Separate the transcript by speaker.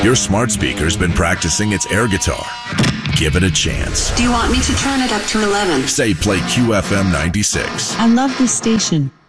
Speaker 1: Your smart speaker's been practicing its air guitar. Give it a chance.
Speaker 2: Do you want me to turn it up to 11?
Speaker 1: Say play QFM 96.
Speaker 3: I love this station.